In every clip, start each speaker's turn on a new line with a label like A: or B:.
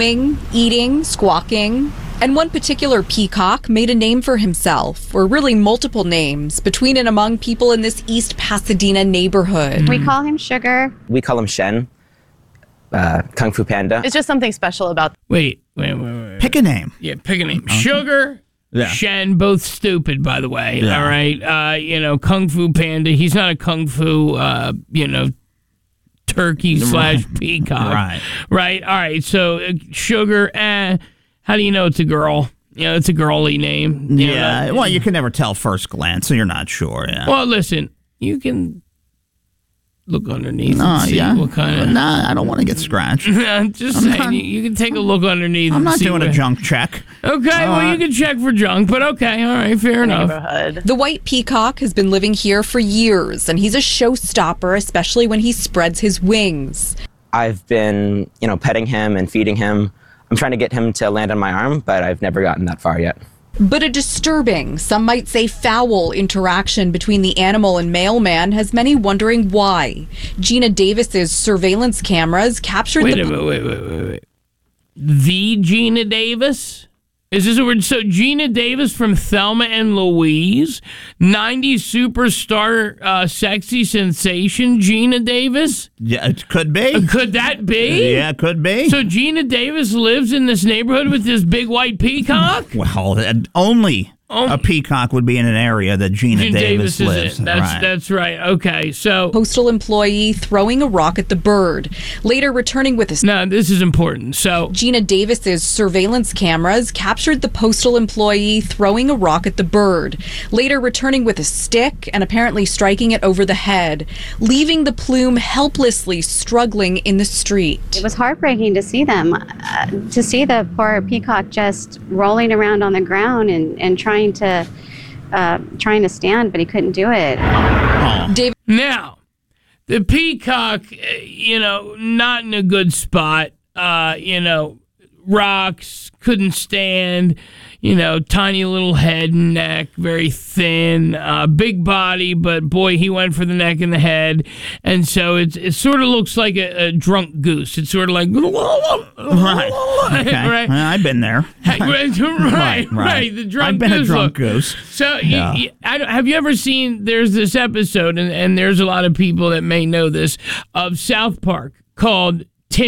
A: roaming, eating, squawking. And one particular peacock made a name for himself, or really multiple names, between and among people in this East Pasadena neighborhood.
B: We call him Sugar.
C: We call him Shen, Kung Fu Panda.
D: It's just something special about...
E: Wait.
F: Pick a name.
E: Yeah, pick a name. Sugar, Shen, both stupid, by the way.
F: Yeah.
E: All right. Kung Fu Panda. He's not a Kung Fu, turkey / peacock. Right. All right. So Sugar, how do you know it's a girl? It's a girly name.
F: Well, you can never tell first glance, so you're not sure. Yeah.
E: Well, listen, you can look underneath and see what kind of...
F: Nah, I don't want to get scratched.
E: I'm just saying, you can take a look underneath.
F: I'm not doing a junk check.
E: Okay, you can check for junk, but okay, all right, fair enough.
A: The white peacock has been living here for years, and he's a showstopper, especially when he spreads his wings.
C: I've been, petting him and feeding him. I'm trying to get him to land on my arm, but I've never gotten that far yet.
A: But a disturbing, some might say foul, interaction between the animal and mailman has many wondering why. Gina Davis's surveillance cameras captured
E: Wait. The Gina Davis? Is this a word? So Gina Davis from Thelma and Louise, 90s superstar, sexy sensation Gina Davis?
F: Yeah, it could be.
E: Could that be?
F: Yeah, it could be.
E: So Gina Davis lives in this neighborhood with this big white peacock?
F: Well, only a peacock would be in an area that Gina Davis lives.
E: That's right. Okay, so...
A: Postal employee throwing a rock at the bird, later returning with a...
E: No, this is important. So
A: Gina Davis's surveillance cameras captured the postal employee throwing a rock at the bird, later returning with a stick and apparently striking it over the head, leaving the plume helplessly struggling in the street.
B: It was heartbreaking to see them, to see the poor peacock just rolling around on the ground and trying to stand, but he couldn't do it.
E: Now, the peacock, not in a good spot. Rocks, couldn't stand. Tiny little head and neck, very thin, big body, but boy, he went for the neck and the head. And so it sort of looks like a drunk goose. It's sort of like...
F: Right. Okay.
E: Right.
F: I've been there.
E: Right. The drunk
F: I've been
E: goose
F: a drunk
E: look.
F: goose.
E: So have you ever seen, there's this episode, and there's a lot of people that may know this, of South Park called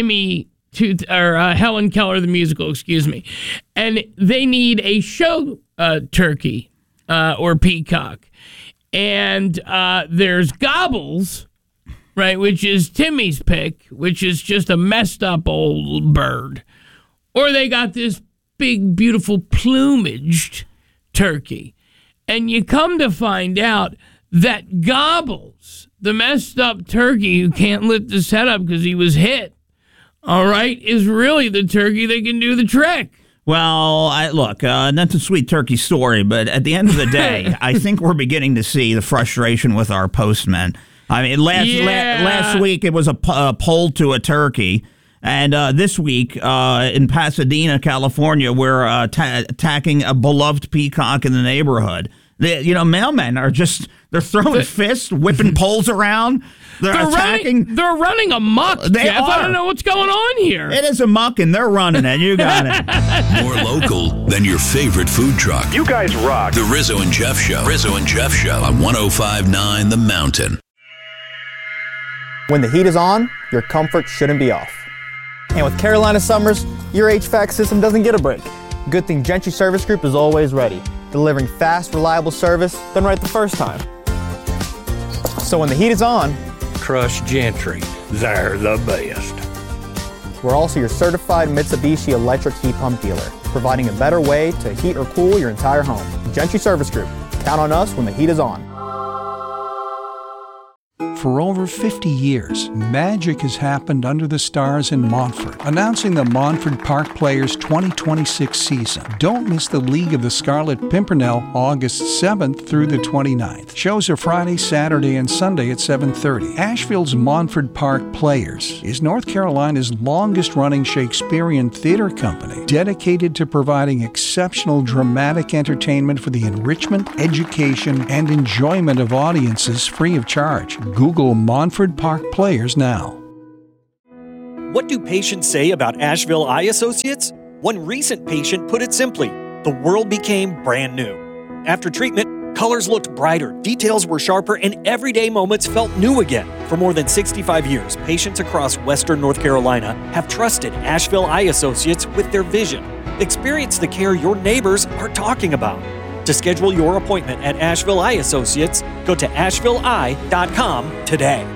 E: Helen Keller the Musical, excuse me. And they need a show turkey or peacock. And there's Gobbles, right, which is Timmy's pick, which is just a messed up old bird. Or they got this big, beautiful plumaged turkey. And you come to find out that Gobbles, the messed up turkey who can't lift his head up because he was hit, all right, is really the turkey that can do the trick.
F: Well, that's a sweet turkey story, but at the end of the day, I think we're beginning to see the frustration with our postmen. I mean, last week it was a poll to a turkey, and this week in Pasadena, California, we're attacking a beloved peacock in the neighborhood. Mailmen are they're throwing fists, whipping poles around. They're attacking.
E: They're running amok, Jeff. I don't know what's going on here.
F: It is amok, and they're running it. You got it.
G: More local than your favorite food truck.
H: You guys rock.
G: The Rizzo and Jeff Show. Rizzo and Jeff Show on 105.9 The Mountain.
I: When the heat is on, your comfort shouldn't be off. And with Carolina summers, your HVAC system doesn't get a break. Good thing Gentry Service Group is always ready, delivering fast, reliable service done right the first time. So when the heat is on,
H: Trust Gentry. They're the best.
I: we're also your certified Mitsubishi electric heat pump dealer, providing a better way to heat or cool your entire home. Gentry Service Group. Count on us when the heat is on.
J: For over 50 years, magic has happened under the stars in Montfort, announcing the Montfort Park Players 2026 season. Don't miss the League of the Scarlet Pimpernel August 7th through the 29th. Shows are Friday, Saturday, and Sunday at 7:30. Asheville's Montfort Park Players is North Carolina's longest-running Shakespearean theater company, dedicated to providing exceptional dramatic entertainment for the enrichment, education, and enjoyment of audiences free of charge. Google Montfort Park Players now.
D: What do patients say about Asheville Eye Associates? One recent patient put it simply, the world became brand new. After treatment, colors looked brighter, details were sharper, and everyday moments felt new again. For more than 65 years, patients across Western North Carolina have trusted Asheville Eye Associates with their vision. Experience the care your neighbors are talking about. To schedule your appointment at Asheville Eye Associates, go to ashevilleeye.com today.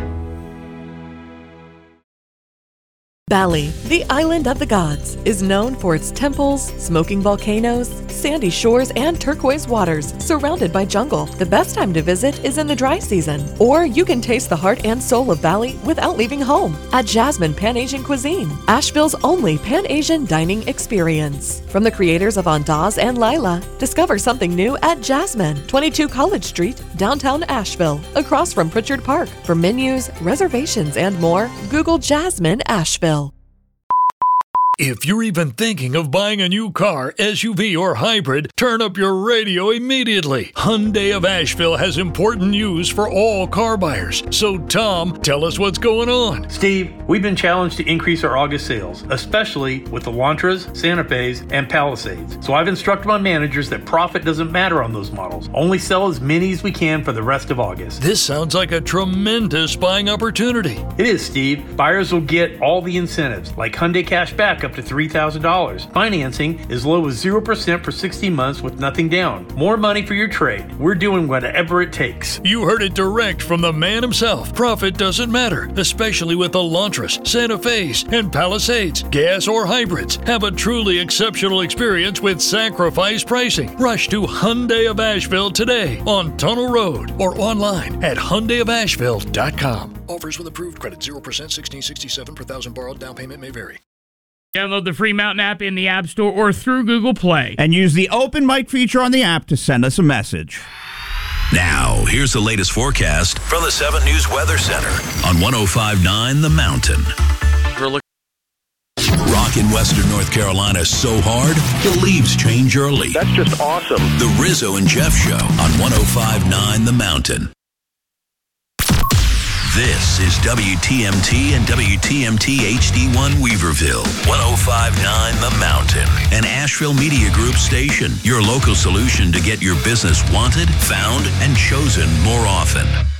K: Bali, the island of the gods, is known for its temples, smoking volcanoes, sandy shores, and turquoise waters surrounded by jungle. The best time to visit is in the dry season, or you can taste the heart and soul of Bali without leaving home at Jasmine Pan-Asian Cuisine, Asheville's only Pan-Asian dining experience. From the creators of Andaz and Lila, discover something new at Jasmine, 22 College Street, downtown Asheville, across from Pritchard Park. For menus, reservations, and more, Google Jasmine Asheville.
L: If you're even thinking of buying a new car, SUV, or hybrid, turn up your radio immediately. Hyundai of Asheville has important news for all car buyers. So, Tom, tell us what's going on.
M: Steve, we've been challenged to increase our August sales, especially with the Elantras, Santa Fe's, and Palisades. So I've instructed my managers that profit doesn't matter on those models. Only sell as many as we can for the rest of August.
L: This sounds like a tremendous buying opportunity.
M: It is, Steve. Buyers will get all the incentives, like Hyundai Cash Back up to $3,000. Financing as low as 0% for 60 months with nothing down. More money for your trade. We're doing whatever it takes.
L: You heard it direct from the man himself. Profit doesn't matter, especially with Elantras, Santa Fe's, and Palisades. Gas or hybrids. Have a truly exceptional experience with sacrifice pricing. Rush to Hyundai of Asheville today on Tunnel Road or online at HyundaiofAsheville.com.
N: Offers with approved credit 0%, 1667 per thousand borrowed. Down payment may vary.
E: Download the free Mountain app in the App Store or through Google Play.
F: And use the open mic feature on the app to send us a message.
G: Now, here's the latest forecast from the 7 News Weather Center on 105.9 The Mountain. Rock in Western North Carolina so hard, the leaves change early.
H: That's just awesome.
G: The Rizzo and Jeff Show on 105.9 The Mountain. This is WTMT and WTMT HD1 Weaverville, 105.9 The Mountain, an Asheville Media Group station, your local solution to get your business wanted, found, and chosen more often.